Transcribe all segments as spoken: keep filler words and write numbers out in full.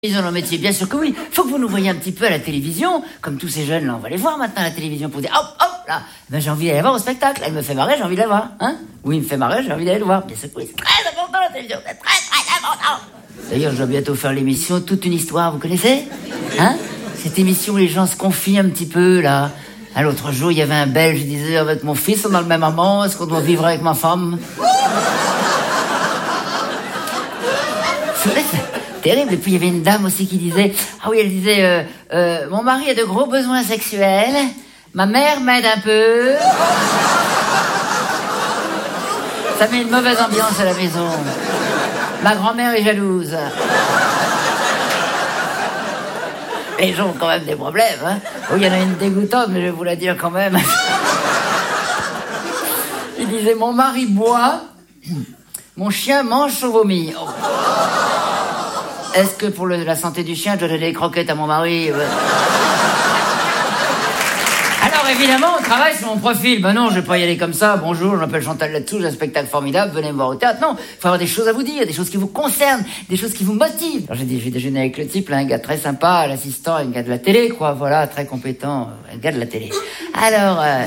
Ils ont leur métier, bien sûr que oui. Faut que vous nous voyez un petit peu à la télévision, comme tous ces jeunes là, on va les voir maintenant à la télévision pour dire hop hop là, ben j'ai envie d'aller la voir au spectacle. Elle me fait marrer, j'ai envie de la voir, hein. Oui, il me fait marrer, j'ai envie d'aller le voir. Bien sûr que oui, c'est très important la télévision, c'est très très important. D'ailleurs, je dois bientôt faire l'émission Toute une histoire, vous connaissez, hein? Cette émission où les gens se confient un petit peu là. Ah, l'autre jour, il y avait un Belge, il disait avec mon fils, on a le même amant, est-ce qu'on doit vivre avec ma femme? C'est vrai, c'est terrible. Et puis il y avait une dame aussi qui disait, ah oui, elle disait, euh, euh, mon mari a de gros besoins sexuels, ma mère m'aide un peu. Ça met une mauvaise ambiance à la maison. Ma grand-mère est jalouse. Les gens ont quand même des problèmes, hein. Oh, il y en a une dégoûtante, mais je vais vous la dire quand même. Il disait, mon mari boit, mon chien mange son vomi. Oh. Est-ce que pour le, la santé du chien, je dois donner des croquettes à mon mari? Alors évidemment, on travaille sur mon profil. Ben non, je vais pas y aller comme ça. Bonjour, je m'appelle Chantal là-dessous, j'ai un spectacle formidable, venez me voir au théâtre. Non, il faut avoir des choses à vous dire, des choses qui vous concernent, des choses qui vous motivent. Alors j'ai dit, je vais déjeuner avec le type, là, un gars très sympa, l'assistant, un gars de la télé, quoi, voilà, très compétent, un gars de la télé. Alors, euh...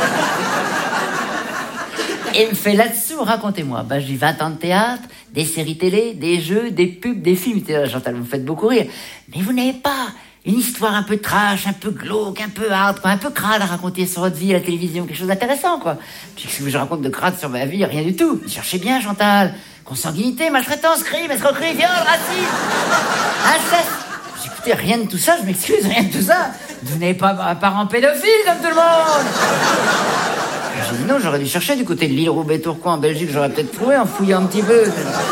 il me fait là-dessous, racontez-moi. Ben j'ai vingt ans de théâtre, des séries télé, des jeux, des pubs, des films. Chantal, vous me faites beaucoup rire. Mais vous n'avez pas une histoire un peu trash, un peu glauque, un peu hard, quoi, un peu crade à raconter sur votre vie à la télévision, quelque chose d'intéressant, quoi. Puis ce que je raconte de crade sur ma vie, rien du tout. Cherchez bien, Chantal. Consanguinité, maltraitance, crime, escroquerie, viol, racisme, inceste. Écoutez, rien de tout ça, je m'excuse, rien de tout ça. Vous n'avez pas un parent pédophile comme tout le monde. J'ai dit non, j'aurais dû chercher du côté de l'île Roubaix-Tourcoing en Belgique, j'aurais peut-être trouvé en fouillant un petit peu.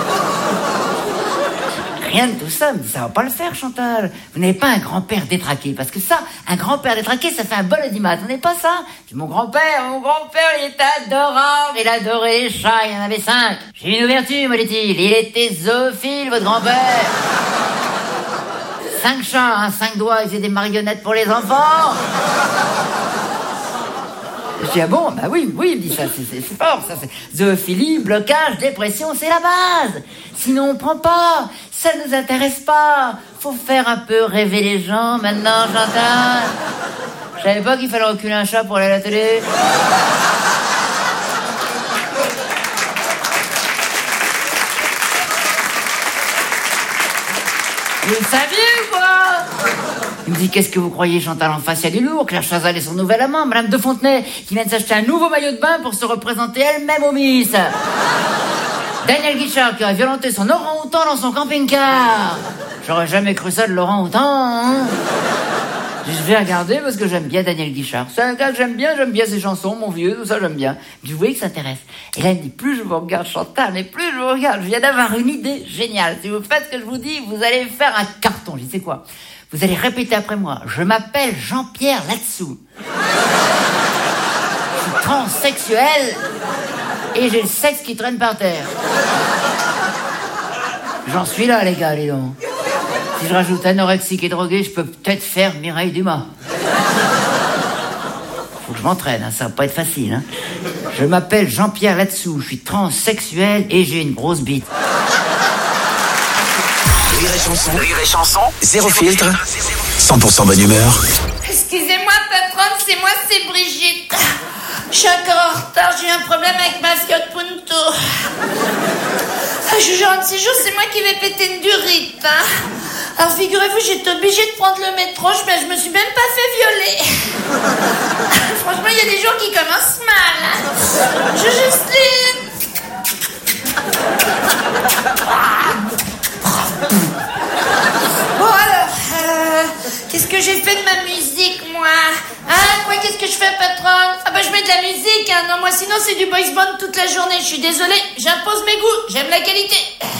Rien de tout ça, mais ça va pas le faire, Chantal. Vous n'avez pas un grand-père détraqué, parce que ça, un grand-père détraqué, ça fait un bon audimat. Vous n'avez pas ça? Puis mon grand-père, mon grand-père, il était adorable, il adorait les chats, il y en avait cinq. J'ai une ouverture, me dit-il, il était zoophile, votre grand-père. Cinq chats, hein, cinq doigts, il faisait des marionnettes pour les enfants. Je dis, ah bon, bah oui, oui, il me dit ça, c'est, c'est, c'est fort, ça, c'est zoophilie, blocage, dépression, c'est la base. Sinon, on prend pas, ça nous intéresse pas. Faut faire un peu rêver les gens, maintenant, Chantal. Je savais pas qu'il fallait reculer un chat pour aller à la télé. Vous le saviez ou quoi? Il me dit, qu'est-ce que vous croyez, Chantal, en face, il y a du lourd. Claire Chazal et son nouvel amant, Madame de Fontenay, qui vient de s'acheter un nouveau maillot de bain pour se représenter elle-même au Miss. Daniel Guichard, qui a violenté son orang-outan dans son camping-car. J'aurais jamais cru ça de l'orang-outan, hein. Je vais regarder parce que j'aime bien Daniel Guichard. C'est un gars que j'aime bien, j'aime bien ses chansons, mon vieux, tout ça, j'aime bien. Puis vous voyez que ça intéresse. Et là, il me dit, plus je vous regarde, Chantal, mais plus je vous regarde, je viens d'avoir une idée géniale. Si vous faites ce que je vous dis, vous allez faire un carton. Je dis, c'est quoi? Vous allez répéter après moi. Je m'appelle Jean-Pierre là-dessous. Je suis transsexuel et j'ai le sexe qui traîne par terre. J'en suis là, les gars, les dons. Si je rajoute anorexique et drogué, je peux peut-être faire Mireille Dumas. Faut que je m'entraîne, hein, ça va pas être facile. Hein. Je m'appelle Jean-Pierre là-dessous, je suis transsexuel et j'ai une grosse bite. Rire et chanson, Rire et chanson, zéro filtre, cent pour cent bonne humeur. Excusez-moi, patronne, c'est moi, c'est Brigitte. Je suis encore en retard, j'ai eu un problème avec ma Fiat Punto. Je suis genre de séjour, c'est moi qui vais péter une durite. Hein. Alors figurez-vous, j'étais obligée de prendre le métro, je, je me suis même pas fait violer. Franchement, il y a des jours qui commencent mal. Hein. Je Justine. Bon alors, euh, qu'est-ce que j'ai fait de ma musique, moi? Hein, quoi, qu'est-ce que je fais, patronne? Ah bah je mets de la musique, hein. Non, moi sinon c'est du boys band toute la journée. Je suis désolée, j'impose mes goûts, j'aime la qualité.